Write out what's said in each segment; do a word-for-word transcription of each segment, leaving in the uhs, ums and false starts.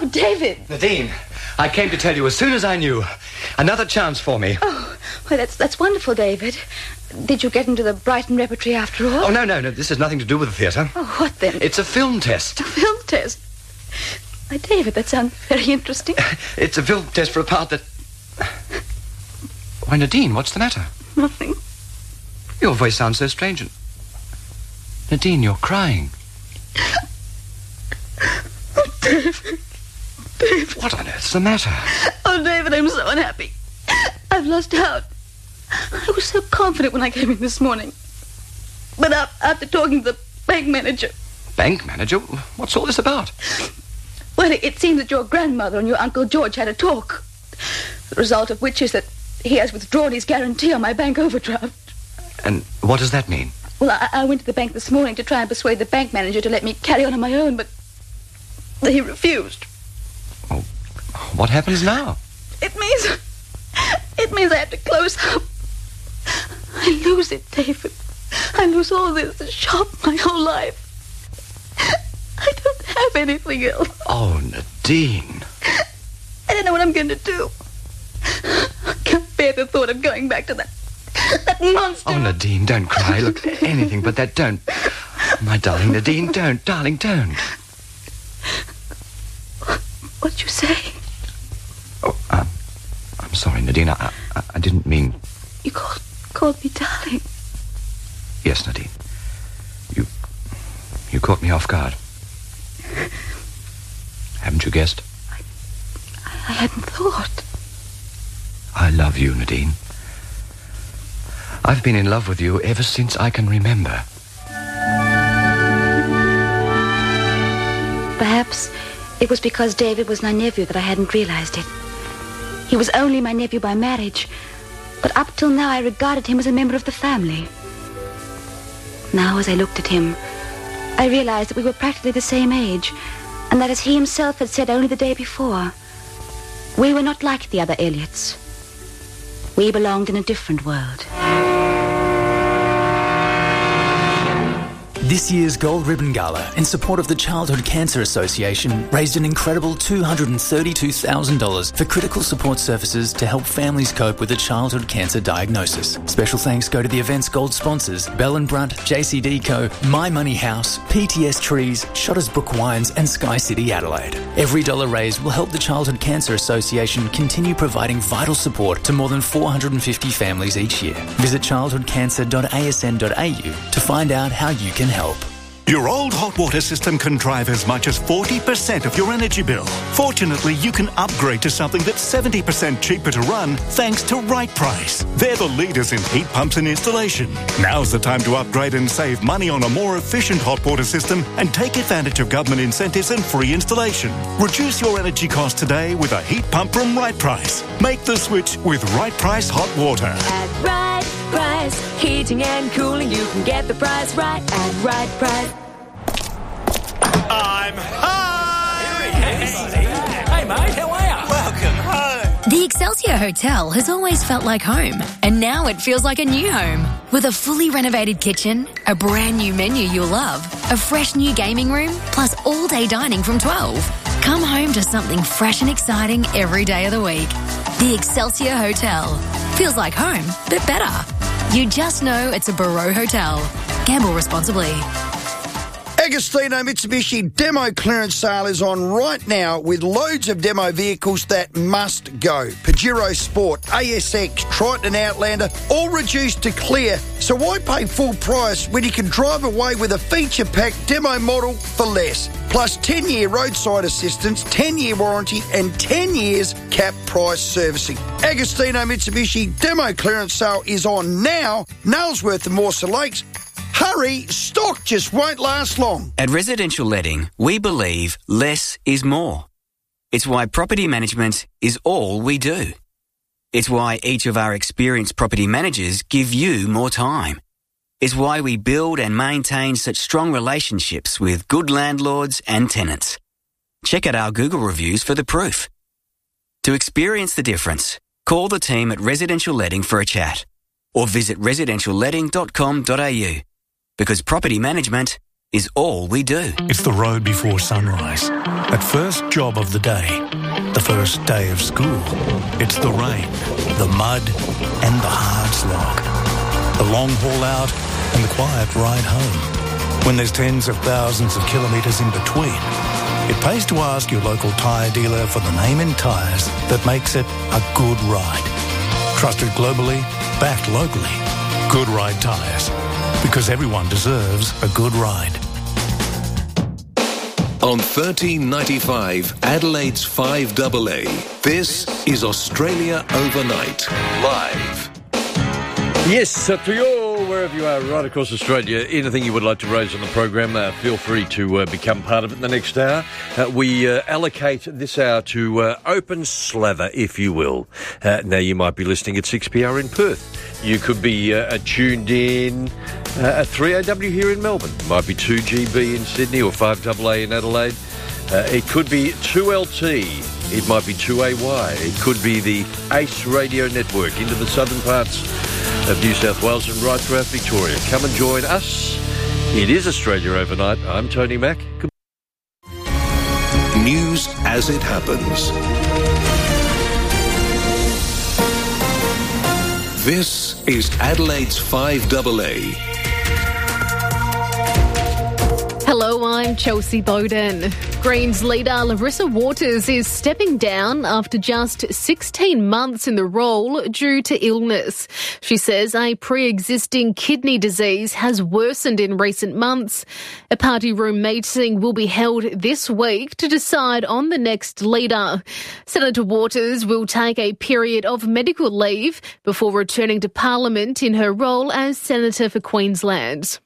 David. Nadine, I came to tell you as soon as I knew. Another chance for me. Oh, well, that's that's wonderful, David. Did you get into the Brighton repertory after all? Oh, no, no, no. This has nothing to do with the theatre. Oh, what then? It's a film test. A film test? Why, David, that sounds very interesting. It's a film test for a part that... Why, Nadine, what's the matter? Nothing. Your voice sounds so strange. And... Nadine, you're crying. Oh, David. David. What on earth's the matter? Oh, David, I'm so unhappy. I've lost out. I was so confident when I came in this morning. But after talking to the bank manager... Bank manager? What's all this about? Well, it, it seems that your grandmother and your Uncle George had a talk. The result of which is that he has withdrawn his guarantee on my bank overdraft. And what does that mean? Well, I, I went to the bank this morning to try and persuade the bank manager to let me carry on on my own, but he refused. Oh, what happens now? It means... It means I have to close up. I lose it, David. I lose all this, the shop, my whole life. I don't have anything else. Oh, Nadine. I don't know what I'm going to do. I can't bear the thought of going back to that, that monster. Oh, Nadine, don't cry. Look, anything but that, don't. My darling Nadine, don't. Darling, don't. What'd you say? Oh, um, I'm sorry, Nadine. I, I, I didn't mean... You called, called me darling. Yes, Nadine. You... You caught me off guard. Haven't you guessed? I... I hadn't thought. I love you, Nadine. I've been in love with you ever since I can remember. Perhaps it was because David was my nephew that I hadn't realized it. He was only my nephew by marriage, but up till now I regarded him as a member of the family. Now, as I looked at him, I realized that we were practically the same age, and that, as he himself had said only the day before, we were not like the other Elliots. We belonged in a different world. This year's Gold Ribbon Gala, in support of the Childhood Cancer Association, raised an incredible two hundred thirty-two thousand dollars for critical support services to help families cope with a childhood cancer diagnosis. Special thanks go to the event's gold sponsors, Bell and Brunt, J C D Co, My Money House, P T S Trees, Shottersbrook Wines and Sky City Adelaide. Every dollar raised will help the Childhood Cancer Association continue providing vital support to more than four hundred fifty families each year. Visit childhood cancer dot a s n dot a u to find out how you can help. Your old hot water system can drive as much as forty percent of your energy bill. Fortunately, you can upgrade to something that's seventy percent cheaper to run thanks to Right Price. They're the leaders in heat pumps and installation. Now's the time to upgrade and save money on a more efficient hot water system and take advantage of government incentives and free installation. Reduce your energy costs today with a heat pump from Right Price. Make the switch with Right Price Hot Water. At Right Price, heating and cooling, you can get the price right at Right Price. I'm home! Hey, mate, how are you? Welcome home. The Excelsior Hotel has always felt like home, and now it feels like a new home. With a fully renovated kitchen, a brand new menu you'll love, a fresh new gaming room, plus all-day dining from twelve. Come home to something fresh and exciting every day of the week. The Excelsior Hotel. Feels like home, but better. You just know it's a Barreau Hotel. Gamble responsibly. Agostino Mitsubishi demo clearance sale is on right now with loads of demo vehicles that must go. Pajero Sport, A S X, Triton Outlander, all reduced to clear. So why pay full price when you can drive away with a feature-packed demo model for less? Plus ten-year roadside assistance, ten-year warranty and ten years cap price servicing. Agostino Mitsubishi demo clearance sale is on now. Nailsworth and Morsa Lakes. Hurry, stock just won't last long. At Residential Letting, we believe less is more. It's why property management is all we do. It's why each of our experienced property managers give you more time. It's why we build and maintain such strong relationships with good landlords and tenants. Check out our Google reviews for the proof. To experience the difference, call the team at Residential Letting for a chat or visit residential letting dot com dot a u. Because property management is all we do. It's the road before sunrise. That first job of the day. The first day of school. It's the rain, the mud and the hard slog. The long haul out and the quiet ride home. When there's tens of thousands of kilometres in between, it pays to ask your local tyre dealer for the name in tyres that makes it a good ride. Trusted globally, backed locally. Good Ride Tyres. Because everyone deserves a good ride. On thirteen ninety-five, Adelaide's five A A, this is Australia Overnight, live. Yes, uh, to you all, wherever you are, right across Australia, anything you would like to raise on the program, uh, feel free to uh, become part of it in the next hour. Uh, we uh, allocate this hour to uh, Open Slather, if you will. Uh, now, you might be listening at six p r in Perth. You could be uh, tuned in uh, at three A W here in Melbourne. It might be two G B in Sydney or five A A in Adelaide. Uh, it could be two L T. It might be two A Y. It could be the ACE Radio Network into the southern parts of New South Wales and right throughout Victoria. Come and join us. It is Australia Overnight. I'm Tony Mack. Good- News as it happens. This is Adelaide's five A A. Hello, I'm Chelsea Bowden. Greens leader Larissa Waters is stepping down after just sixteen months in the role due to illness. She says a pre-existing kidney disease has worsened in recent months. A party room meeting will be held this week to decide on the next leader. Senator Waters will take a period of medical leave before returning to Parliament in her role as Senator for Queensland.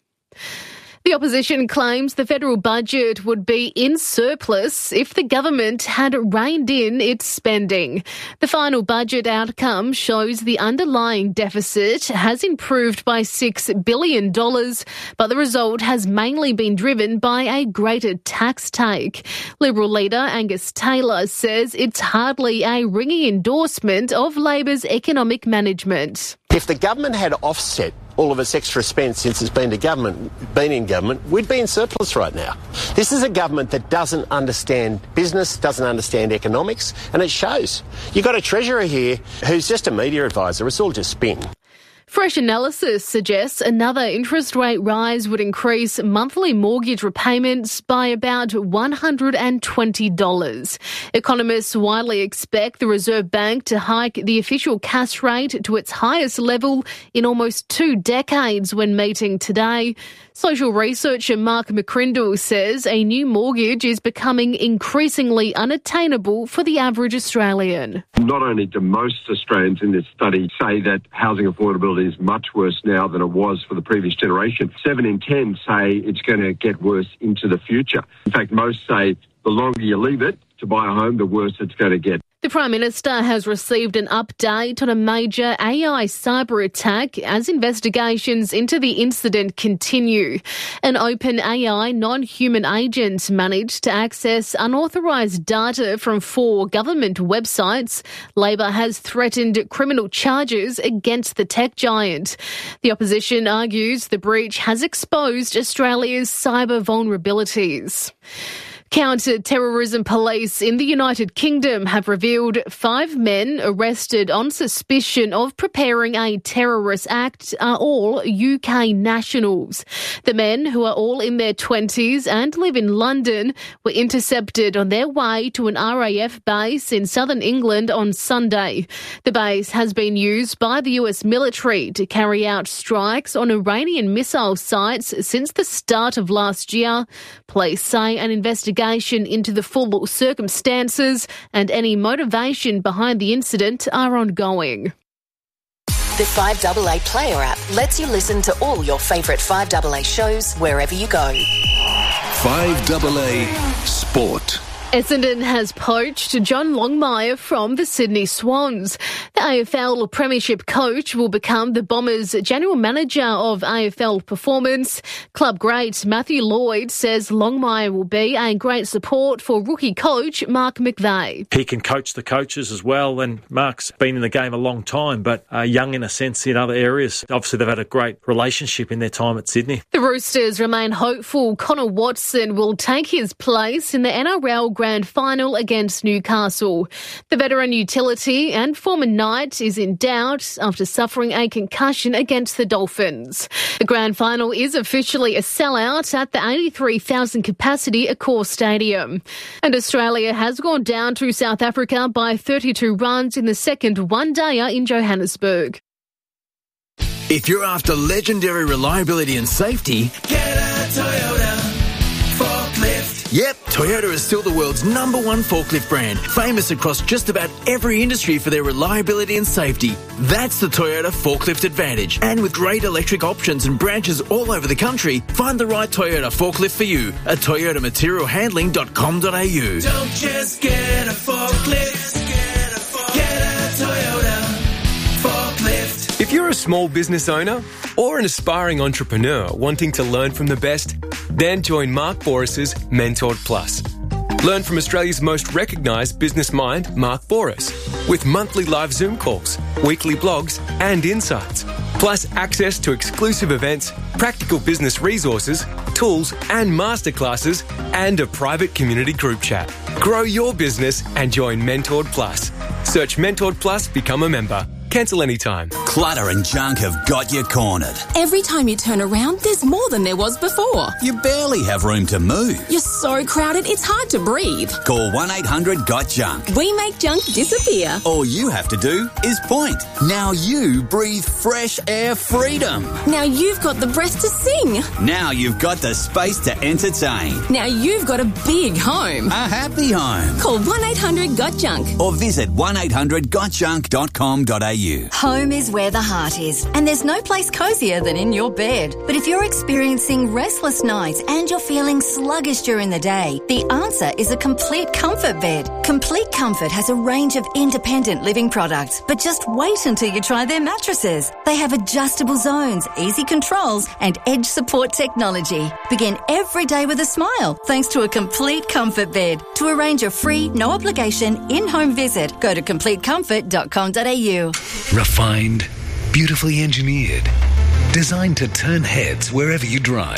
The opposition claims the federal budget would be in surplus if the government had reined in its spending. The final budget outcome shows the underlying deficit has improved by six billion dollars, but the result has mainly been driven by a greater tax take. Liberal leader Angus Taylor says it's hardly a ringing endorsement of Labor's economic management. If the government had offset all of its extra spend since it's been to government, been in government, we'd be in surplus right now. This is a government that doesn't understand business, doesn't understand economics, and it shows. You've got a treasurer here who's just a media advisor. It's all just spin. Fresh analysis suggests another interest rate rise would increase monthly mortgage repayments by about one hundred twenty dollars. Economists widely expect the Reserve Bank to hike the official cash rate to its highest level in almost two decades when meeting today. Social researcher Mark McCrindle says a new mortgage is becoming increasingly unattainable for the average Australian. Not only do most Australians in this study say that housing affordability is much worse now than it was for the previous generation, seven in ten say it's going to get worse into the future. In fact, most say the longer you leave it to buy a home, the worse it's going to get. The Prime Minister has received an update on a major A I cyber attack as investigations into the incident continue. An open A I non-human agent managed to access unauthorised data from four government websites. Labor has threatened criminal charges against the tech giant. The opposition argues the breach has exposed Australia's cyber vulnerabilities. Counter-terrorism police in the United Kingdom have revealed five men arrested on suspicion of preparing a terrorist act are all U K nationals. The men, who are all in their twenties and live in London, were intercepted on their way to an R A F base in southern England on Sunday. The base has been used by the U S military to carry out strikes on Iranian missile sites since the start of last year. Police say an investigation into the full circumstances and any motivation behind the incident are ongoing. The five A A Player app lets you listen to all your favourite five A A shows wherever you go. five A A Sport. Essendon has poached John Longmire from the Sydney Swans. The A F L Premiership coach will become the Bombers' general manager of A F L performance. Club great Matthew Lloyd says Longmire will be a great support for rookie coach Mark McVeigh. He can coach the coaches as well, and Mark's been in the game a long time, but uh, young in a sense in other areas. Obviously, they've had a great relationship in their time at Sydney. The Roosters remain hopeful Connor Watson will take his place in the N R L Grand Final against Newcastle. The veteran utility and former Knight is in doubt after suffering a concussion against the Dolphins. The Grand Final is officially a sellout at the eighty-three thousand capacity Accor Stadium. And Australia has gone down to South Africa by thirty-two runs in the second one-dayer in Johannesburg. If you're after legendary reliability and safety, get a Toyota forklift. Yep, Toyota is still the world's number one forklift brand, famous across just about every industry for their reliability and safety. That's the Toyota Forklift Advantage. And with great electric options and branches all over the country, find the right Toyota forklift for you at toyota material handling dot com dot a u. Don't just get a forklift, get a, get a Toyota forklift. If you're a small business owner or an aspiring entrepreneur wanting to learn from the best, then join Mark Boris's Mentored Plus. Learn from Australia's most recognised business mind, Mark Boris, with monthly live Zoom calls, weekly blogs and insights, plus access to exclusive events, practical business resources, tools and masterclasses, and a private community group chat. Grow your business and join Mentored Plus. Search Mentored Plus, become a member. Cancel anytime. Clutter and junk have got you cornered. Every time you turn around, there's more than there was before. You barely have room to move. You're so crowded, it's hard to breathe. Call one eight hundred got junk. We make junk disappear. All you have to do is point. Now you breathe fresh air freedom. Now you've got the breath to sing. Now you've got the space to entertain. Now you've got a big home. A happy home. Call one eight hundred got junk. Or visit one eight hundred got junk dot com dot a u. Home is where the heart is, and there's no place cozier than in your bed. But if you're experiencing restless nights and you're feeling sluggish during the day, the answer is a Complete Comfort bed. Complete Comfort has a range of independent living products, but just wait until you try their mattresses. They have adjustable zones, easy controls, and edge support technology. Begin every day with a smile thanks to a Complete Comfort bed. To arrange a free, no obligation, in-home visit, go to complete comfort dot com dot a u. Refined, beautifully engineered, designed to turn heads wherever you drive.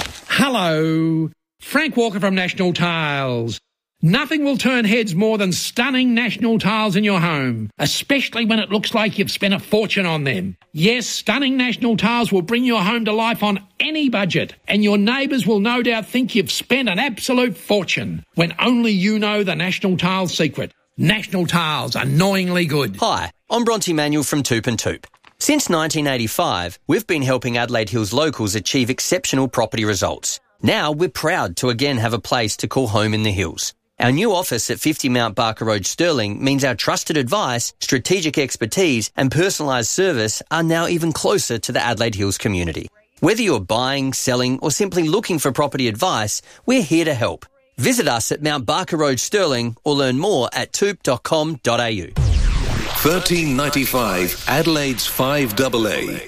Hello, Frank Walker from National Tiles. Nothing will turn heads more than stunning National Tiles in your home, especially when it looks like you've spent a fortune on them. Yes, stunning National Tiles will bring your home to life on any budget, and your neighbours will no doubt think you've spent an absolute fortune, when only you know the National Tiles secret. National Tiles, annoyingly good. Hi, I'm Bronte Manuel from Toop and Toop. Since nineteen eighty-five, we've been helping Adelaide Hills locals achieve exceptional property results. Now we're proud to again have a place to call home in the hills. Our new office at fifty Mount Barker Road, Stirling, means our trusted advice, strategic expertise and personalised service are now even closer to the Adelaide Hills community. Whether you're buying, selling or simply looking for property advice, we're here to help. Visit us at Mount Barker Road, Stirling, or learn more at toop dot com dot a u. thirteen ninety-five Adelaide's five A A.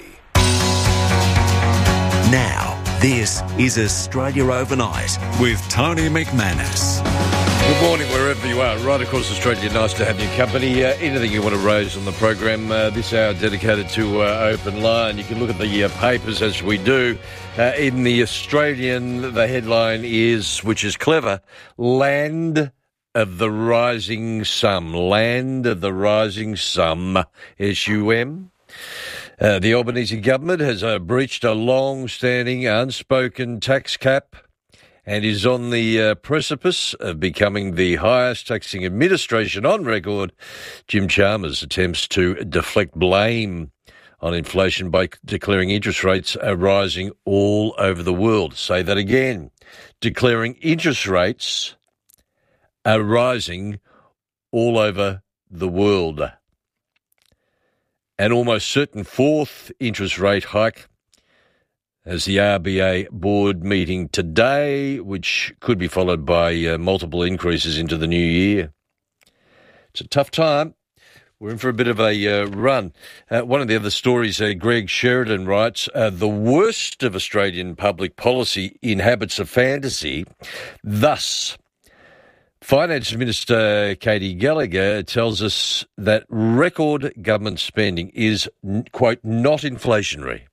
Now, this is Australia Overnight with Tony McManus. Good morning, wherever you are, right across Australia. Nice to have your company. Uh, anything you want to raise on the program uh, this hour dedicated to uh, Open Line. You can look at the uh, papers as we do. Uh, in the Australian, the headline is, which is clever, Land of the Rising Sum. Land of the Rising Sum, S U M. Uh, the Albanese government has uh, breached a long-standing unspoken tax cap and is on the uh, precipice of becoming the highest taxing administration on record. Jim Chalmers attempts to deflect blame on inflation by declaring interest rates are rising all over the world. Say that again. Declaring interest rates are rising all over the world. An almost certain fourth interest rate hike as the R B A board meeting today, which could be followed by uh, multiple increases into the new year. It's a tough time. We're in for a bit of a uh, run. Uh, one of the other stories, uh, Greg Sheridan writes, uh, the worst of Australian public policy inhabits a fantasy. Thus, Finance Minister Katie Gallagher tells us that record government spending is, quote, not inflationary.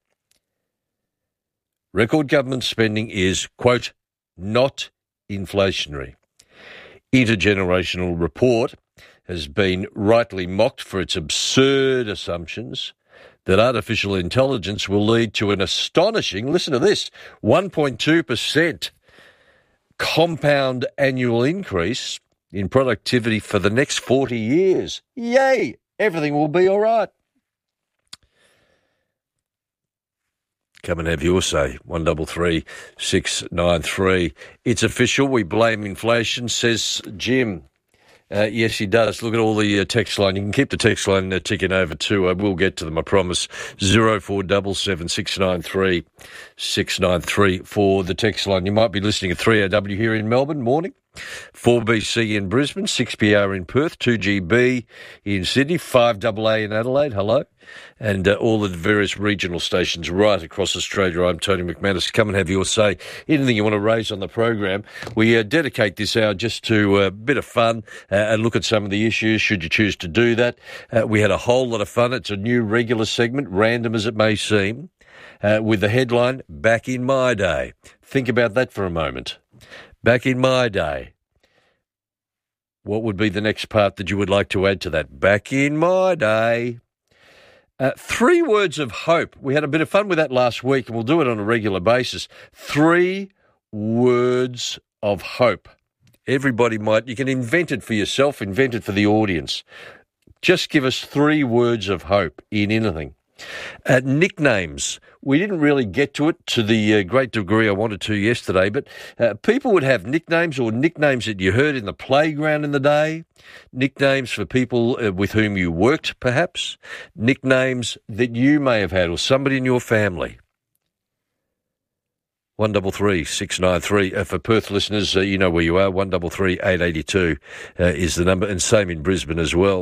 Record government spending is, quote, not inflationary. Intergenerational Report has been rightly mocked for its absurd assumptions that artificial intelligence will lead to an astonishing, listen to this, one point two percent compound annual increase in productivity for the next forty years. Yay! Everything will be all right. Come and have your say. One double three six nine three. It's official. We blame inflation, says Jim. Uh, yes, he does. Look at all the uh, text line. You can keep the text line uh, ticking over too. I will get to them, I promise. Zero four seven seven six nine three six nine three for the text line. You might be listening at three A W here in Melbourne. Morning. four B C in Brisbane. six P R in Perth. two G B in Sydney. five A A in Adelaide. Hello. And uh, all the various regional stations right across Australia. I'm Tony McManus. Come and have your say. Anything you want to raise on the program. We uh, dedicate this hour just to a uh, bit of fun uh, and look at some of the issues, should you choose to do that. Uh, we had a whole lot of fun. It's a new regular segment, random as it may seem, uh, with the headline, Back in My Day. Think about that for a moment. Back in my day. What would be the next part that you would like to add to that? Back in my day. Uh, three words of hope. We had a bit of fun with that last week, and we'll do it on a regular basis. Three words of hope. Everybody might, you can invent it for yourself, invent it for the audience. Just give us three words of hope in anything. Uh, nicknames. We didn't really get to it to the uh, great degree I wanted to yesterday, but uh, people would have nicknames or nicknames that you heard in the playground in the day, nicknames for people uh, with whom you worked, perhaps, nicknames that you may have had or somebody in your family. One double three six nine three. Uh, for Perth listeners, uh, you know where you are. One double three eight eighty two uh, is the number, and same in Brisbane as well.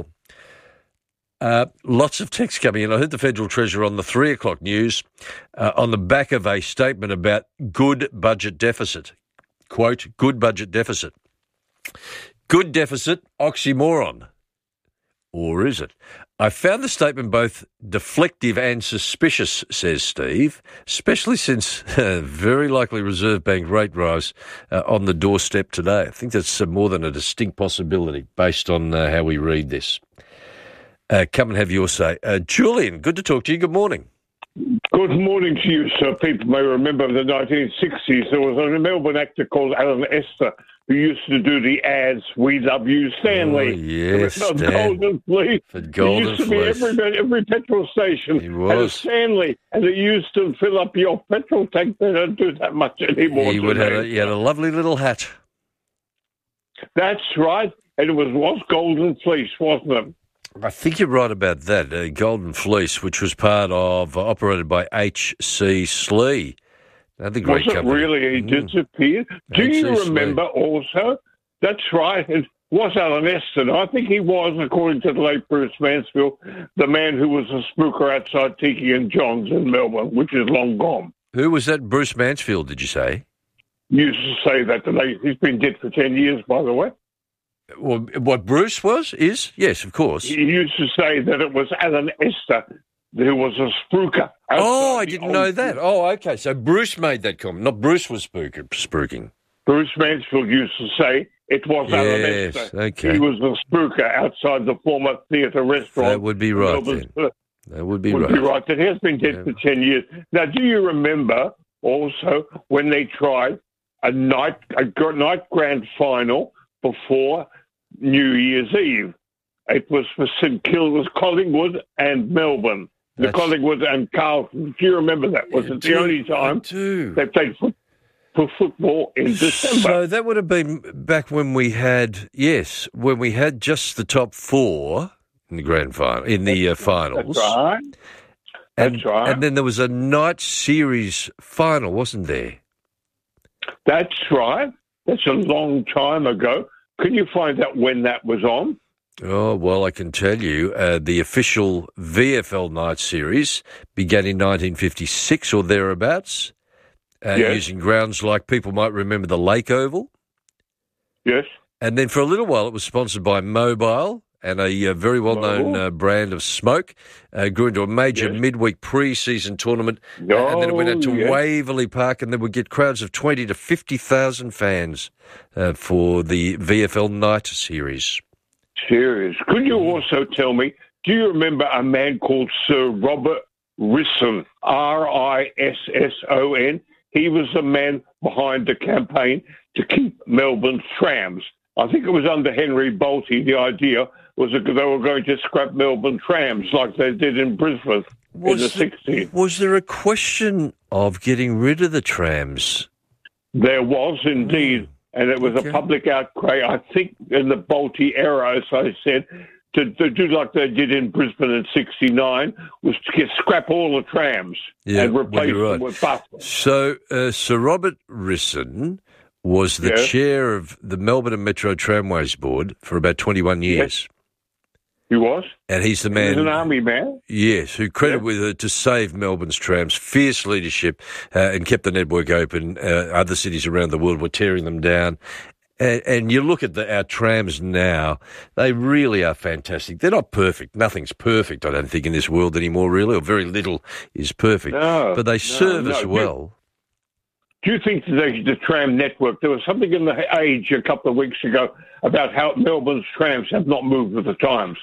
Uh, lots of text coming in. I heard the Federal Treasurer on the three o'clock news uh, on the back of a statement about good budget deficit. Quote, good budget deficit. Good deficit, oxymoron. Or is it? I found the statement both deflective and suspicious, says Steve, especially since uh, very likely Reserve Bank rate rise uh, on the doorstep today. I think that's uh, more than a distinct possibility based on uh, how we read this. Uh, come and have your say. Uh, Julian, good to talk to you. Good morning. Good morning to you, sir. People may remember the nineteen sixties. There was a Melbourne actor called Alan Esther who used to do the ads, We Love You, Stanley. Oh, yes, Stan. Golden Fleece. For Golden He used to Fleece. be every, every petrol station He had a was. Stanley, and it used to fill up your petrol tank. They don't do that much anymore. He would have a, today. he had a lovely little hat. That's right. And it was, was Golden Fleece, wasn't it? I think you're right about that. Uh, Golden Fleece, which was part of, uh, operated by H C Slee. Another great Was it company. really? He Mm. disappeared. Do H C you Slee. remember also? That's right. It was Alan Eston. I think he was, according to the late Bruce Mansfield, the man who was a spooker outside Tiki and John's in Melbourne, which is long gone. Who was that? Bruce Mansfield, did you say? Used to say that today. He's been dead for ten years, by the way. Well, what Bruce was, is? Yes, of course. He used to say that it was Alan Esther who was a spooker. Oh, I outside the didn't old- know that. Oh, okay. So Bruce made that comment. Not Bruce was spook- spooking. Bruce Mansfield used to say it was Alan Yes, Esther. okay. He was a spooker outside the former theatre restaurant. That would be right Melbourne's- then. That would be would right. be right. That has been dead for ten years. Now, do you remember also when they tried a night a gr- night grand final before New Year's Eve? It was for St Kilda, it was Collingwood and Melbourne. The That's- Collingwood and Carlton. Do you remember that? Was it the do. only time do. they played foot, for football in December? So that would have been back when we had, yes, when we had just the top four in the grand final, in the uh, finals. That's right. And, That's right. And then there was a night series final, wasn't there? That's right. That's a long time ago. Can you find out when that was on? Oh, well, I can tell you. Uh, the official V F L night series began in nineteen fifty-six or thereabouts, uh, Yes. using grounds like people might remember the Lake Oval. Yes. And then for a little while it was sponsored by Mobile and a uh, very well-known uh, brand of smoke. Uh, grew into a major Yes. midweek pre-season tournament, uh, and then it went out to Oh, yes. Waverley Park, and they would get crowds of twenty to fifty thousand fans uh, for the V F L night series. Serious. Could you also tell me, do you remember a man called Sir Robert Risson, R I S S O N? He was the man behind the campaign to keep Melbourne's trams. I think it was under Henry Bolte. The idea was that they were going to scrap Melbourne trams like they did in Brisbane in the sixties. Was there a question of getting rid of the trams? There was indeed, and it was Okay. a public outcry, I think, in the Bolte era, as I said, to, to do like they did in Brisbane in sixty-nine, was to get, scrap all the trams Yeah, and well, replace you're them right. with buses. So uh, Sir Robert Risson was the Yes. chair of the Melbourne and Metro Tramways Board for about twenty-one years. He was? And he's the He man... was an army man. Yes, who credited with uh, to save Melbourne's trams, fierce leadership, uh, and kept the network open. Uh, other cities around the world were tearing them down. And, and you look at the, our trams now, they really are fantastic. They're not perfect. Nothing's perfect, I don't think, in this world anymore, really, or very little is perfect. No, but they no, serve no. us Do- well. Do you think the, the tram network, there was something in the Age a couple of weeks ago about how Melbourne's trams have not moved with the times?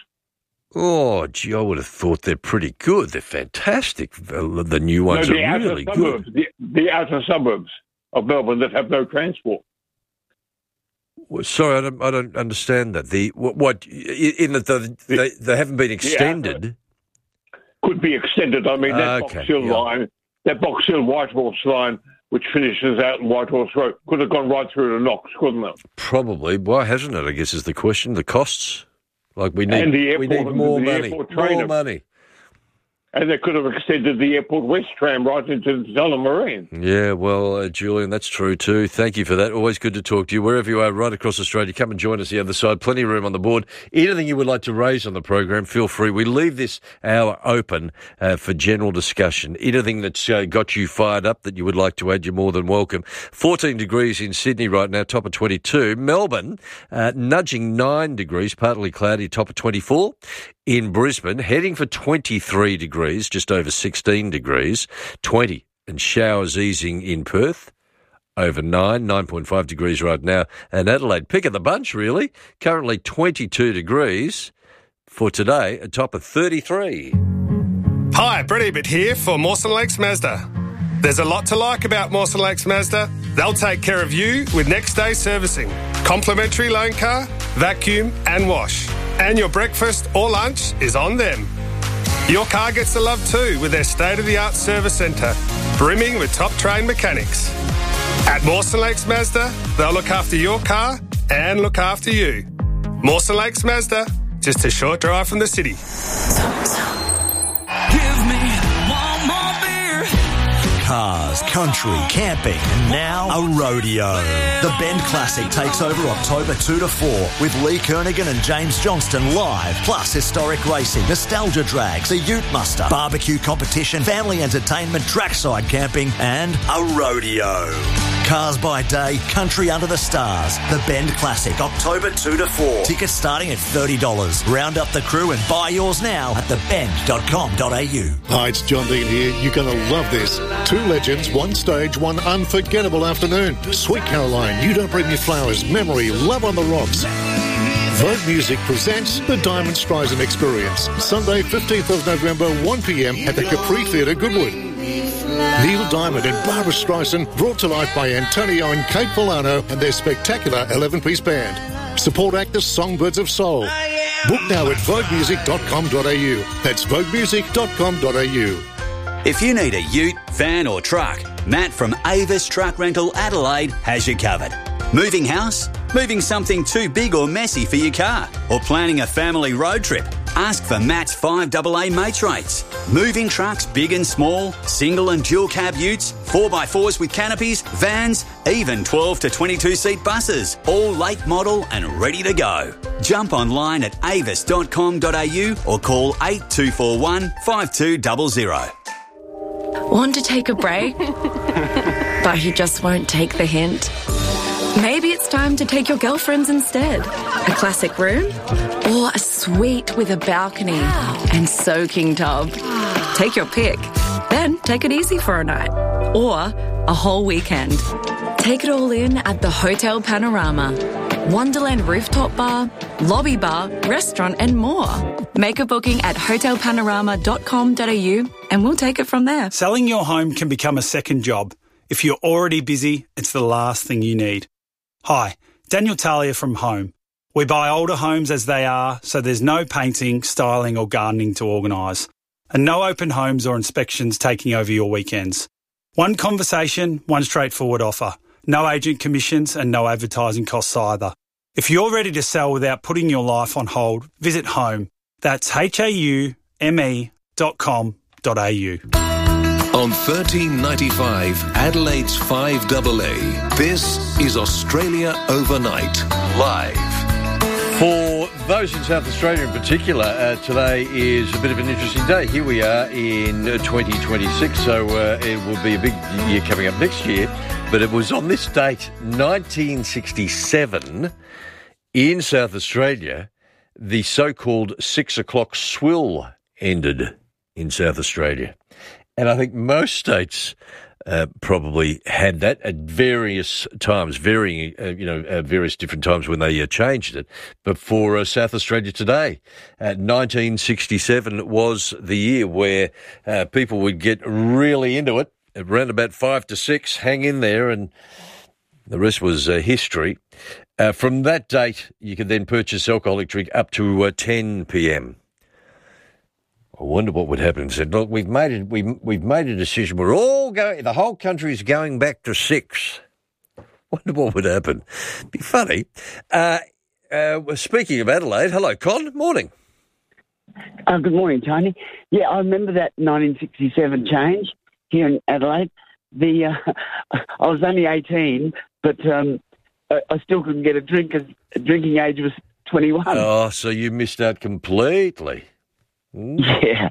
Oh, gee, I would have thought they're pretty good. They're fantastic. The the new ones no, the are outer really good. suburbs, the, the outer suburbs of Melbourne that have no transport. Well, sorry, I don't, I don't understand that. The what, what in that the, they they haven't been extended. Could be extended. I mean, that Okay, Box Hill yeah. line, that Box Hill Whitehorse line, which finishes out in Whitehorse Road, could have gone right through to Knox, couldn't it? Probably. Why hasn't it? I guess is the question. The costs. Like we need, And the we airport- need more the money. airport More trainer. money. And they could have extended the Airport West tram right into the Tullamarine. Yeah, well, uh, Julian, that's true too. Thank you for that. Always good to talk to you. Wherever you are, right across Australia, come and join us the other side. Plenty of room on the board. Anything you would like to raise on the program, feel free. We leave this hour open uh, for general discussion. Anything that's uh, got you fired up that you would like to add, you're more than welcome. fourteen degrees in Sydney right now, top of twenty-two. Melbourne, uh, nudging nine degrees, partly cloudy, top of twenty-four. In Brisbane, heading for twenty-three degrees, just over sixteen degrees, twenty, and showers easing in Perth, over nine, nine point five degrees right now, and Adelaide, pick of the bunch really, currently twenty-two degrees for today, a top of thirty-three. Hi, Brett Ebert here for Mawson Lakes Mazda. There's a lot to like about Mawson Lakes Mazda. They'll take care of you with next day servicing, complimentary loan car, vacuum and wash. And your breakfast or lunch is on them. Your car gets the love too with their state-of-the-art service centre, brimming with top-trained mechanics. At Mawson Lakes Mazda, they'll look after your car and look after you. Mawson Lakes Mazda, just a short drive from the city. Give me one more beer. Cars, country, camping, and now a rodeo. The Bend Classic takes over October two to four with Lee Kernaghan and James Johnston live, plus historic racing, nostalgia drags, a ute muster, barbecue competition, family entertainment, trackside camping, and a rodeo. Cars by day, country under the stars. The Bend Classic, October two to four. Tickets starting at thirty dollars. Round up the crew and buy yours now at the bend dot com dot a u. Hi, it's John Dean here. You're going to love this. Two legends, one stage, one unforgettable afternoon. Sweet Caroline, You Don't Bring Me Flowers, Memory, Love on the Rocks. Vogue Music presents the Diamond Streisand Experience. Sunday, fifteenth of November, one p.m. at the Capri Theatre, Goodwood. Neil Diamond and Barbara Streisand, brought to life by Antonio and Kate Polano and their spectacular eleven-piece band. Support actors Songbirds of Soul. Book now at vogue music dot com dot a u. That's vogue music dot com dot a u. If you need a ute, van or truck, Matt from Avis Truck Rental Adelaide has you covered. Moving house? Moving something too big or messy for your car? Or planning a family road trip? Ask for Matt's five double A mates rates. Moving trucks, big and small, single and dual cab utes, four by fours with canopies, vans, even twelve to twenty-two seat buses, all late model and ready to go. Jump online at avis dot com dot a u or call eight two four one, five two zero zero. Want to take a break? But he just won't take the hint. Maybe it's time to take your girlfriends instead. A classic room or a suite with a balcony and soaking tub. Take your pick. Then take it easy for a night or a whole weekend. Take it all in at the Hotel Panorama. Wonderland rooftop bar, lobby bar, restaurant and more. Make a booking at hotel panorama dot com dot a u and we'll take it from there. Selling your home can become a second job. If you're already busy, it's the last thing you need. Hi, Daniel Talia from Home. We buy older homes as they are, so there's no painting, styling or gardening to organise. And no open homes or inspections taking over your weekends. One conversation, one straightforward offer. No agent commissions and no advertising costs either. If you're ready to sell without putting your life on hold, visit Home. That's H A U M E dot com dot a u. On thirteen ninety-five, Adelaide's five double A, this is Australia Overnight, live. For those in South Australia in particular, uh, today is a bit of an interesting day. Here we are in uh, twenty twenty-six, so uh, it will be a big year coming up next year. But it was on this date, nineteen sixty-seven, in South Australia, the so-called six o'clock swill ended in South Australia. And I think most states uh, probably had that at various times, varying, uh, you know, at various different times when they uh, changed it. But for uh, South Australia today, uh, nineteen sixty-seven was the year where uh, people would get really into it. Around about five to six, hang in there, and the rest was uh, history. Uh, from that date, you could then purchase alcoholic drink up to uh, ten p.m. I wonder what would happen. Said, look, we've made it. We we've made a decision. We're all going. The whole country's going back to six. Wonder what would happen. Be funny. Uh, uh, speaking of Adelaide, hello, Con. Morning. Uh, good morning, Tony. Yeah, I remember that nineteen sixty-seven change here in Adelaide. The uh, I was only eighteen, but um, I, I still couldn't get a drink because the drinking age was twenty-one. Oh, so you missed out completely. Mm. Yeah.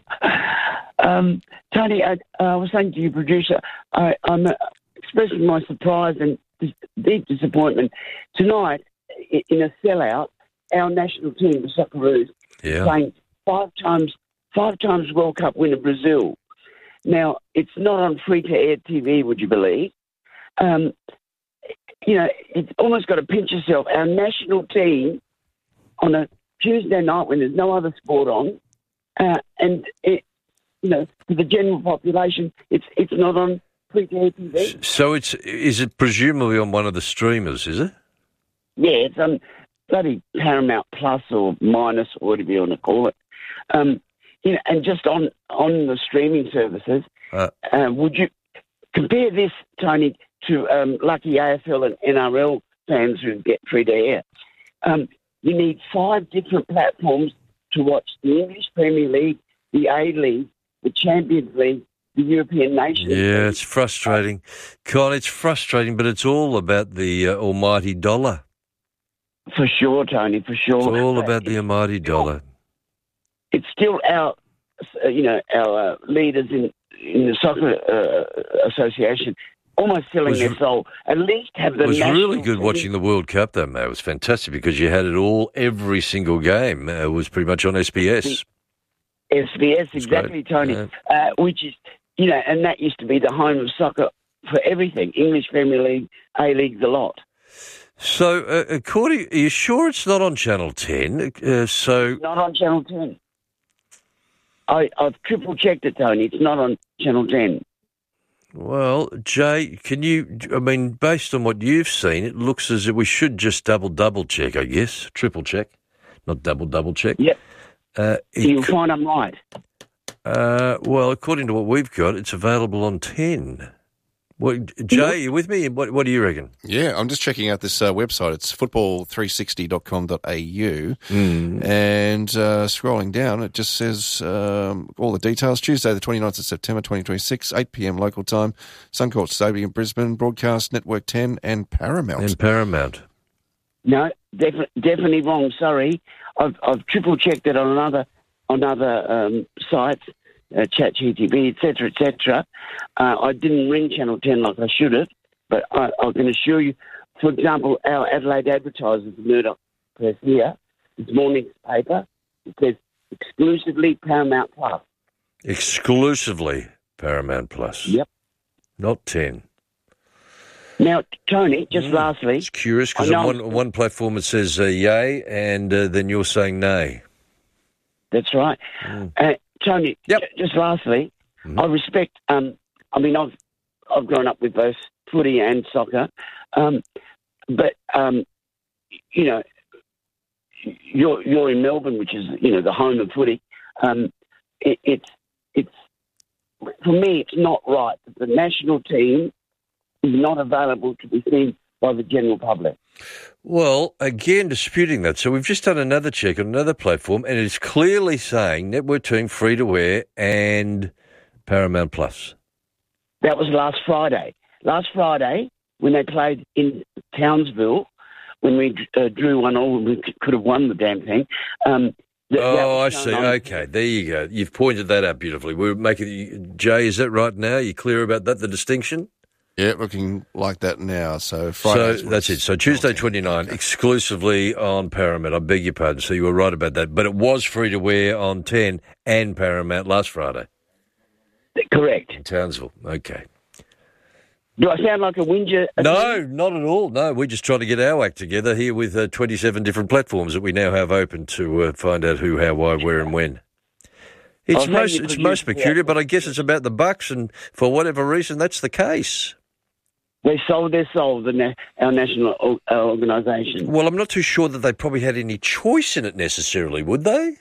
Um, Tony, I, I was saying to your producer, I, I'm uh, expressing my surprise and dis- deep disappointment. Tonight, in a sellout, our national team, the Socceroos, yeah. playing five times, five times World Cup winner Brazil. Now, it's not on free-to-air T V, would you believe? Um, you know, it's almost got to pinch yourself. Our national team on a Tuesday night when there's no other sport on, Uh, and, it, you know, for the general population, it's it's not on free-to-air T V. So it's is it presumably on one of the streamers, is it? Yeah, it's on bloody Paramount Plus or Minus or whatever you want to call it. Um, you know, and just on, on the streaming services, uh, uh, would you compare this, Tony, to um, lucky A F L and N R L fans who get free-to-air? Um, you need five different platforms to watch the English Premier League, the A-League, the Champions League, the European Nations League. Yeah, it's frustrating. Con, it's frustrating, but it's all about the uh, almighty dollar. For sure, Tony, for sure. It's all about the almighty dollar. It's still our, uh, you know, our uh, leaders in, in the Soccer uh, Association almost selling their soul. At least have the It was really good team. watching the World Cup, though, mate. It was fantastic because you had it all, every single game uh, was pretty much on S B S. S B S, exactly, Tony. Yeah. Uh, which is, you know, and that used to be the home of soccer for everything. English Premier League, A-League, the lot. So, uh, according, are you sure it's not on Channel ten? Uh, so, Not on Channel ten. I, I've triple-checked it, Tony. It's not on Channel ten. Well, Jay, can you, I mean, based on what you've seen, it looks as if we should just double, double check, I guess. Triple check, not double, double check. Yep. Uh, You'll find I'm right. Uh, well, according to what we've got, it's available on ten. Well, Jay, you with me? What, what do you reckon? Yeah, I'm just checking out this uh, website. It's football three sixty dot com dot a u. Mm. And uh, scrolling down, it just says um, all the details. Tuesday, the twenty-ninth of September, twenty twenty-six, eight p.m. local time, Suncourt Stadium, Brisbane, Broadcast Network ten and Paramount. And Paramount. No, defi- definitely wrong. Sorry. I've, I've triple-checked it on another, on other um, sites. Uh, ChatGTV, et cetera, et cetera. Uh, I didn't ring Channel ten like I should have, but I, I can assure you, for example, our Adelaide Advertisers, Murdoch Press here, this morning's paper, it says exclusively Paramount Plus. Exclusively Paramount Plus. Yep. Not ten. Now, Tony, just mm. lastly... It's curious because on one, one platform it says uh, yay, and uh, then you're saying nay. That's right. Mm. Uh, Tony, yep. j- just lastly, mm-hmm. I respect, um, I mean, I've I've grown up with both footy and soccer, um, but, um, you know, you're you're in Melbourne, which is, you know, the home of footy. Um, it, it's, it's, for me, it's not right that the national team is not available to be seen by the general public. Well, again, disputing that. So we've just done another check on another platform, and it's clearly saying Network Team free-to-air and Paramount Plus. That was last Friday. Last Friday, when they played in Townsville, when we uh, drew one all, we could have won the damn thing. Um, th- oh, I see. On. Okay, there you go. You've pointed that out beautifully. We're making Jay. Is that right now? Are you clear about that? The distinction? Yeah, looking like that now. So Friday. So that's it. So Tuesday twenty-nine, exclusively on Paramount. I beg your pardon. So you were right about that. But it was free to wear on ten and Paramount last Friday. Correct. In Townsville. Okay. Do I sound like a whinger? No, not at all. No, we're just trying to get our act together here with uh, twenty-seven different platforms that we now have open to uh, find out who, how, why, where and when. It's most it's most peculiar, but I guess it's about the bucks, and for whatever reason, that's the case. They sold their soul, the na- our national uh, organisation. Well, I'm not too sure that they probably had any choice in it necessarily, would they?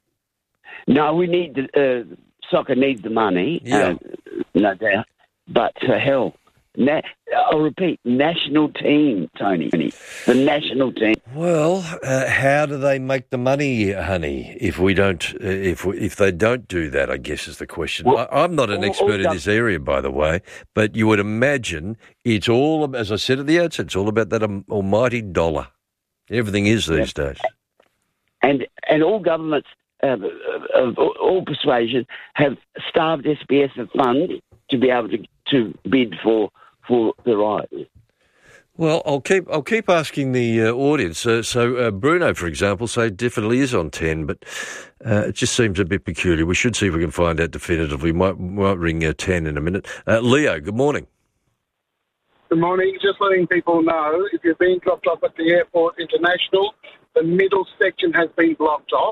No, we need the, uh, soccer needs the money, yeah. uh, no doubt. But to hell, na- I'll repeat, national team, Tony, the national team. Well, uh, how do they make the money, honey? If we don't, uh, if we, if they don't do that, I guess is the question. Well, I, I'm not an expert in this area, by the way, but you would imagine it's all, as I said at the outset, it's all about that um, almighty dollar. Everything is these yeah. days. And and all governments uh, of all persuasion have starved S B S of funds to be able to, to bid for for the rights. Well, I'll keep I'll keep asking the uh, audience. Uh, so uh, Bruno, for example, say definitely is on ten, but uh, it just seems a bit peculiar. We should see if we can find out definitively. We might might ring uh, ten in a minute. Uh, Leo, good morning. Good morning. Just letting people know, if you're being dropped off at the airport international, the middle section has been blocked off,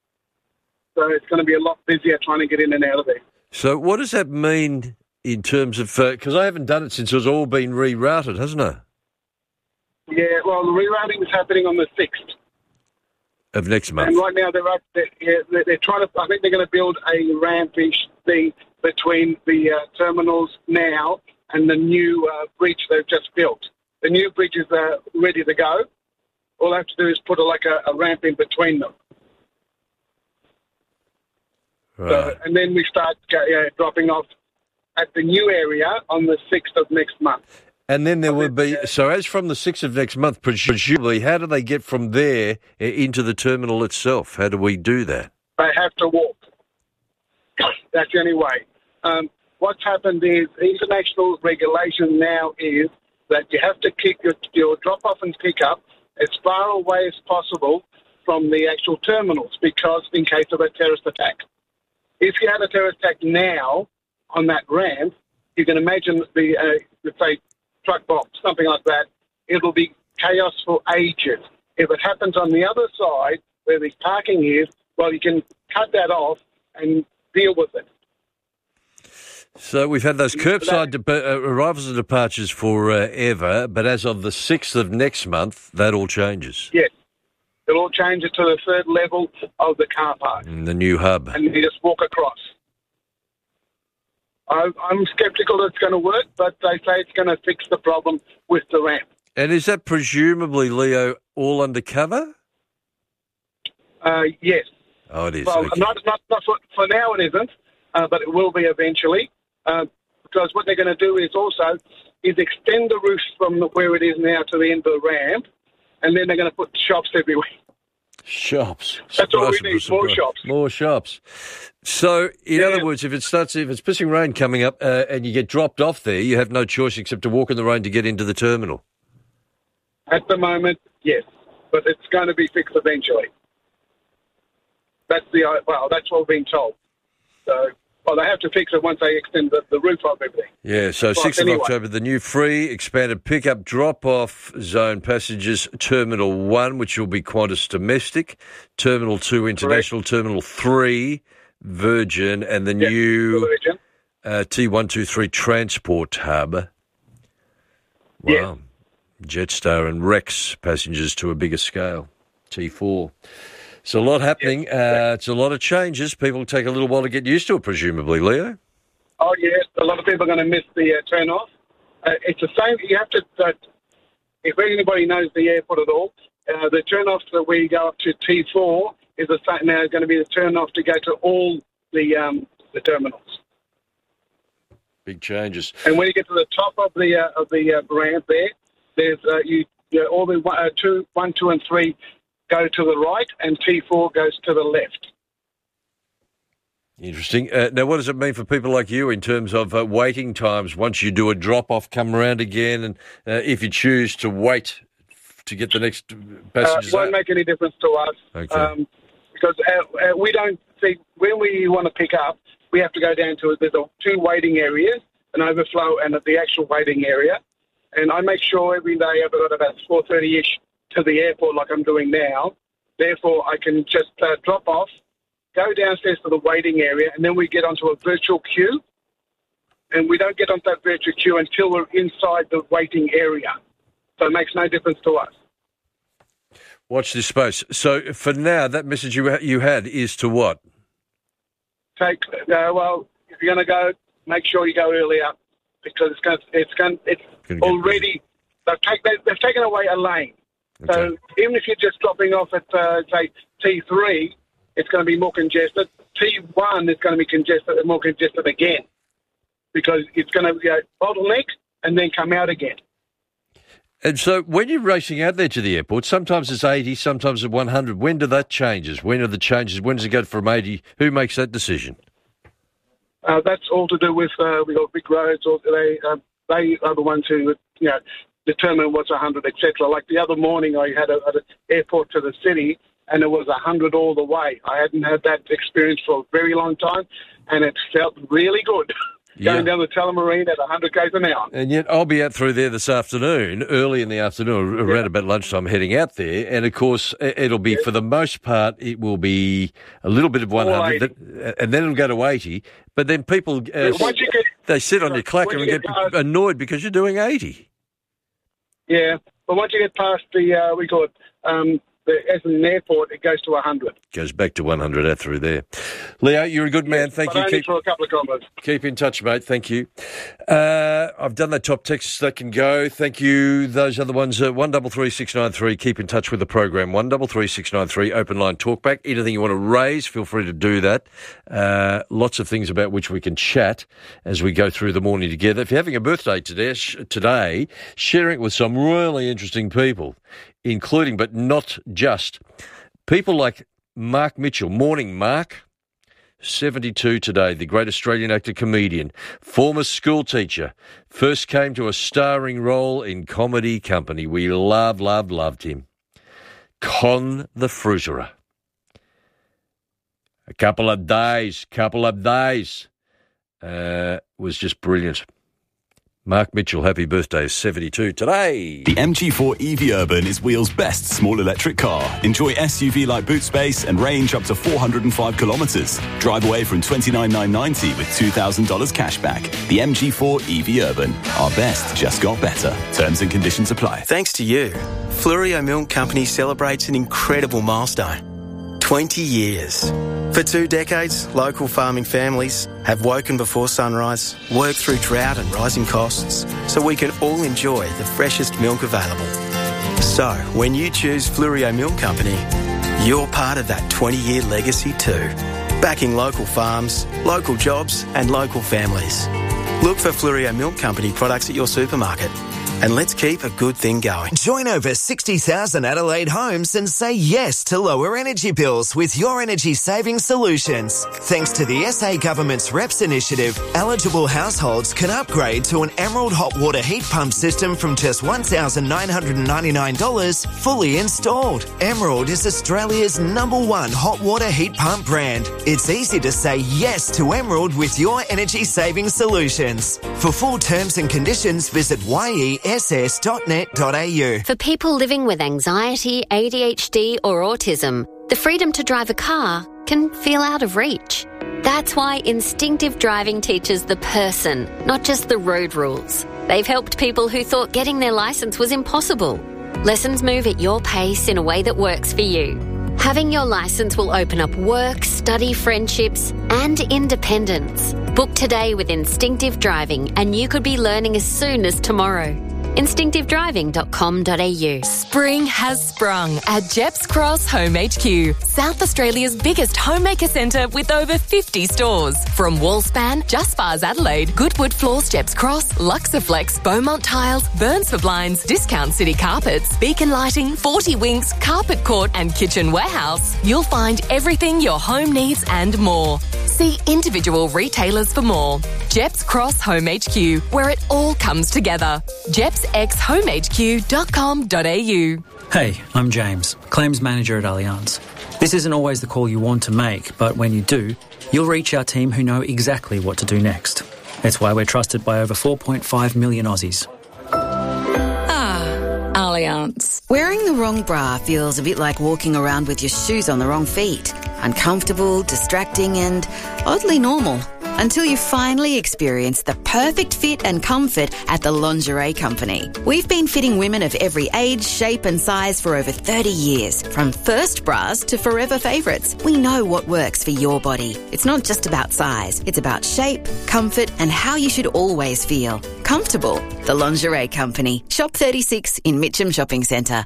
so it's going to be a lot busier trying to get in and out of there. So what does that mean in terms of? Because uh, I haven't done it since it's all been rerouted, hasn't it? Yeah, well, the rerouting is happening on the sixth of next month. And right now they're up, they're, yeah, they're trying to. I think they're going to build a rampish thing between the uh, terminals now and the new uh, bridge they've just built. The new bridge is uh, ready to go. All they have to do is put a, like a, a ramp in between them. Right. So, and then we start uh, dropping off at the new area on the sixth of next month. And then there will be, so as from the sixth of next month, presumably, how do they get from there into the terminal itself? How do we do that? They have to walk. That's the only way. Um, what's happened is international regulation now is that you have to keep your, your drop-off and pick-up as far away as possible from the actual terminals, because in case of a terrorist attack. If you had a terrorist attack now on that ramp, you can imagine the, uh, let's say, truck box, something like that, it'll be chaos for ages. If it happens on the other side, where the parking is, well, you can cut that off and deal with it. So we've had those curbside de- uh, arrivals and departures forever, but as of the sixth of next month, that all changes. Yes. It'll all change it to the third level of the car park. And the new hub. And you just walk across. I, I'm sceptical it's going to work, but they say it's going to fix the problem with the ramp. And is that presumably, Leo, all undercover? Uh, yes. Oh, it is. Well, okay. not, not, not for, for now it isn't, uh, but it will be eventually. Uh, because what they're going to do is also is extend the roof from the, where it is now to the end of the ramp, and then they're going to put shops everywhere. Shops. That's all we Surprise, need, surprise. more shops. More shops. So, in Yeah. other words, if it starts, if it's pissing rain coming up uh, and you get dropped off there, you have no choice except to walk in the rain to get into the terminal. At the moment, yes, but it's going to be fixed eventually. That's the uh, well, that's what we've been told. So, well, they have to fix it once they extend the, the roof of everything. Yeah, so But sixth anyway. of October, the new free expanded pickup drop-off zone passengers, Terminal one, which will be Qantas Domestic, Terminal two International, Terminal three Virgin, and the Yes, new Virgin. uh, T one two three Transport Hub. Wow. Yes. Jetstar and Rex passengers to a bigger scale, T four. It's a lot happening. Uh, it's a lot of changes. People take a little while to get used to it, presumably, Leo. Oh, yes, a lot of people are going to miss the uh, turn-off. Uh, it's the same. You have to, uh, if anybody knows the airport at all, uh, the turn-off that we go up to T four is the same, now going to be the turn-off to go to all the um, the terminals. Big changes. And when you get to the top of the uh, of the uh, ramp there, there's uh, you, you know, all the one, uh, two, one, two, and three go to the right, and T four goes to the left. Interesting. Uh, now, what does it mean for people like you in terms of uh, waiting times once you do a drop-off, come around again, and uh, if you choose to wait to get the next Uh, passengers won't out? make any difference to us. Okay. Um, because uh, uh, we don't see, when we want to pick up, we have to go down to, there's a, two waiting areas, an overflow and the actual waiting area. And I make sure every day I've got about four thirty-ish to the airport like I'm doing now. Therefore, I can just uh, drop off, go downstairs to the waiting area, and then we get onto a virtual queue. And we don't get onto that virtual queue until we're inside the waiting area. So it makes no difference to us. Watch this space. So, for now, that message you you had is to what? Take uh, well, if you're going to go, make sure you go earlier because it's going. It's going. It's Gonna get already. They've, take, they, they've taken away a lane. So even if you're just dropping off at uh, say T three, it's going to be more congested. T one is going to be congested, more congested again because it's going to be a bottleneck and then come out again. And so, when you're racing out there to the airport, sometimes it's eighty, sometimes it's one hundred. When do that changes? When are the changes? When does it go from eighty? Who makes that decision? Uh, that's all to do with uh, we got big roads, or they uh, they are the ones who you know determine what's one hundred, et cetera. Like the other morning, I had a, at an airport to the city, and it was one hundred all the way. I hadn't had that experience for a very long time, and it felt really good. Yeah. Going down the Tullamarine at one hundred k's an hour. And yet, I'll be out through there this afternoon, early in the afternoon, around about lunchtime, heading out there. And, of course, it'll be, for the most part, it will be a little bit of one hundred, and then it'll go to eighty. But then people, uh, Once you get, they sit on your clacker you and get get past- annoyed because you're doing eighty. yeah, but once you get past the, uh, we call it, um, the, as an airport, it goes to one hundred. Goes back to one hundred out through there. Leo, you're a good man. Thank but you. only Keep, for a couple of kilometres. keep in touch, mate. Thank you. Uh, I've done that top text that can go. Thank you. Those other ones, uh, one double three six nine three. Keep in touch with the program. One double three six nine three. Open line talkback. Anything you want to raise, feel free to do that. Uh, lots of things about which we can chat as we go through the morning together. If you're having a birthday today, sh- today, sharing it with some really interesting people, including but not just people like Mark Mitchell. Morning, Mark. seventy-two today, the great Australian actor, comedian, former school teacher, first came to a starring role in Comedy Company. We love, love, loved him. Con the Fruiterer. A couple of days, couple of days. Uh, was just brilliant. Mark Mitchell, happy birthday, seventy-two today. The M G four E V Urban is Wheel's best small electric car. Enjoy S U V-like boot space and range up to four hundred five kilometres. Drive away from twenty-nine thousand nine hundred ninety with two thousand dollars cash back. The M G four E V Urban. Our best just got better. Terms and conditions apply. Thanks to you, Fluorio Milk Company celebrates an incredible milestone. twenty years. For two decades, local farming families have woken before sunrise, worked through drought and rising costs, so we can all enjoy the freshest milk available. So, when you choose Flurio Milk Company, you're part of that twenty-year legacy too. Backing local farms, local jobs and local families. Look for Flurio Milk Company products at your supermarket. And let's keep a good thing going. Join over sixty thousand Adelaide homes and say yes to lower energy bills with Your Energy Saving Solutions. Thanks to the S A Government's R E P S initiative, eligible households can upgrade to an Emerald hot water heat pump system from just one thousand nine hundred ninety-nine dollars fully installed. Emerald is Australia's number one hot water heat pump brand. It's easy to say yes to Emerald with Your Energy Saving Solutions. For full terms and conditions, visit y e s s dot net dot a u. For people living with anxiety, A D H D or autism, the freedom to drive a car can feel out of reach. That's why Instinctive Driving teaches the person, not just the road rules. They've helped people who thought getting their licence was impossible. Lessons move at your pace in a way that works for you. Having your licence will open up work, study, friendships and independence. Book today with Instinctive Driving and you could be learning as soon as tomorrow. instinctive driving dot com dot a u. Spring has sprung at Jeps Cross Home H Q, South Australia's biggest homemaker centre with over fifty stores. From Wallspan, Just Bars Adelaide, Goodwood Floors Jeps Cross, Luxaflex, Beaumont Tiles, Burns for Blinds, Discount City Carpets, Beacon Lighting, forty Winks, Carpet Court and Kitchen Warehouse, you'll find everything your home needs and more. See individual retailers for more. Jeps Cross Home H Q, where it all comes together. jeps x home h q dot com dot a u. Hey, I'm James, Claims Manager at Allianz. This isn't always the call you want to make, but when you do, you'll reach our team who know exactly what to do next. That's why we're trusted by over four point five million Aussies. Ah, Allianz. Wearing the wrong bra feels a bit like walking around with your shoes on the wrong feet. Uncomfortable, distracting and oddly normal. Until you finally experience the perfect fit and comfort at the Lingerie Company. We've been fitting women of every age, shape and size for over thirty years. From first bras to forever favourites, we know what works for your body. It's not just about size. It's about shape, comfort and how you should always feel. Comfortable. The Lingerie Company. Shop thirty-six in Mitcham Shopping Centre.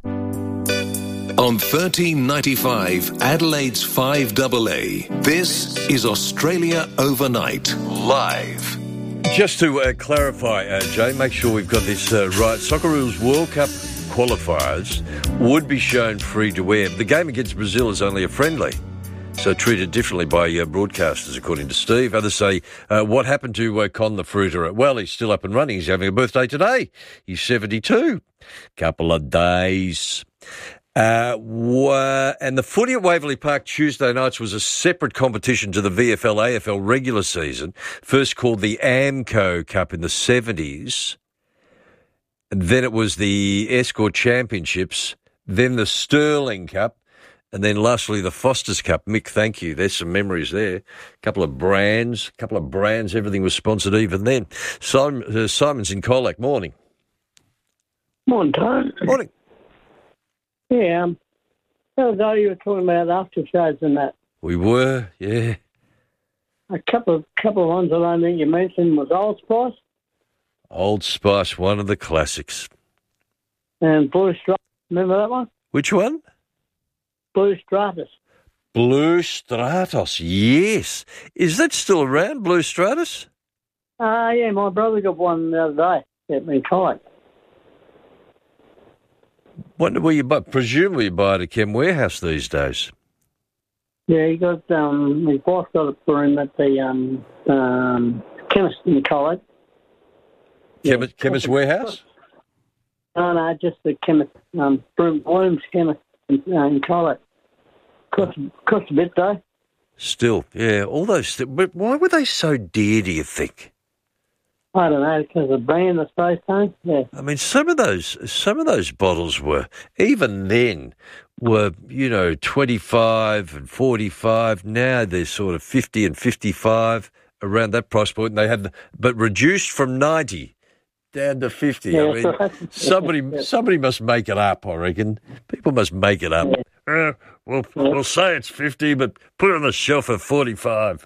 On thirteen ninety-five, Adelaide's five A A, this is Australia Overnight, live. Just to uh, clarify, uh, Jay, make sure we've got this uh, right. Socceroos World Cup qualifiers would be shown free to air. The game against Brazil is only a friendly, so treated differently by uh, broadcasters, according to Steve. Others say, uh, what happened to uh, Con the Fruiterer? Well, he's still up and running. He's having a birthday today. He's seventy-two. Couple of days. Uh, wa- and the footy at Waverley Park Tuesday nights was a separate competition to the V F L A F L regular season, first called the AMCO Cup in the seventies. And then it was the Escort Championships, then the Sterling Cup, and then lastly the Foster's Cup. Mick, thank you. There's some memories there. A couple of brands, a couple of brands. Everything was sponsored even then. Simon, uh, Simon's in Colac. Morning. Morning, Tom. Morning. Yeah, um, the other day you were talking about aftershows and that. We were, yeah. A couple of couple of ones that I think you mentioned was Old Spice. Old Spice, one of the classics. And Blue Stratus. Remember that one? Which one? Blue Stratus. Blue Stratus, yes. Is that still around, Blue Stratus? Uh, yeah, my brother got one the other day at me Colac. Wonder where you buy, presumably you buy it at Chem Warehouse these days. Yeah, he got, um, his wife got it for him at the um, um, chemist in Colac. Chemist, yeah, chemist Warehouse? No, no, just the chemist, um, Bloom's chemist in, uh, in Colac. Cost, cost a bit though. Still, yeah, all those, th- but why were they so dear, do you think? I don't know, because of the brand, I suppose, Tony. Yeah. I mean, some of those, some of those bottles were, even then, were, you know, twenty-five and forty-five. Now they're sort of fifty and fifty-five, around that price point. And they had, but reduced from ninety down to fifty. Yeah, I mean, right. somebody, yeah. somebody must make it up, I reckon. People must make it up. Yeah. Uh, we'll, we'll say it's fifty, but put it on the shelf for forty-five.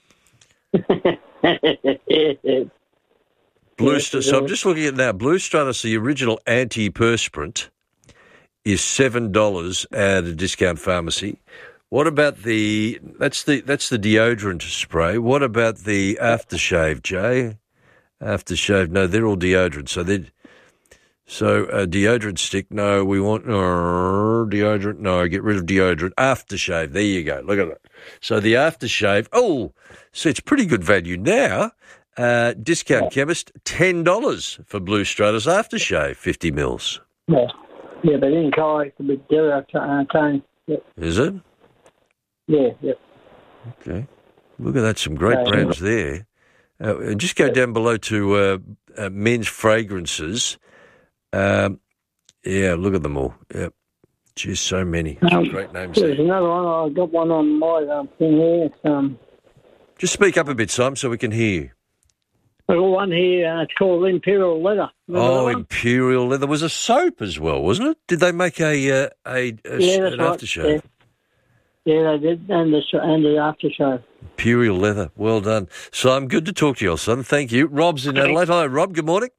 Blue Stratus, so I'm just looking at now. Blue Stratus, the original antiperspirant, is seven dollars at a discount pharmacy. What about the that's the that's the deodorant spray? What about the aftershave, Jay? Aftershave? No, they're all deodorant. So they so a deodorant stick. No, we want uh, deodorant. No, get rid of deodorant. Aftershave. There you go. Look at that. So the aftershave. Oh, so it's pretty good value now. Uh, discount chemist, ten dollars for Blue Stratus aftershave, fifty mils. Yeah, yeah, but in colour it's a bit dearer. Uh, Tony. Yep. Is it? Yeah, yep. Okay. Look at that, some great Uh, brands there. Uh, and just go down below to uh, uh, men's fragrances. Um, yeah, look at them all. Yep. Geez, so many. Some Um, great names There's there. another one. I got one on my um, thing here. It's, um, Just speak up a bit, Simon, so we can hear you. I got one here. Uh, it's called Imperial Leather. Remember that Oh, one? Imperial Leather. Was a soap as well, wasn't it? Did they make a, uh, a, a Yeah, that's an right. aftershave? Yeah, yeah, they did, and the sh- and the aftershave. Imperial Leather. Well done. Simon, good to talk to you, old son. Thank you. Rob's in Adelaide. Hello, Rob. Good morning.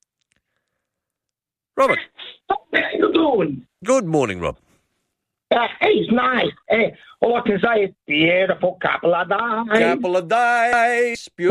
Robert. Good morning. Good morning, Rob. Uh, he's nice. Uh, all I can say is beautiful couple of days. Couple of days.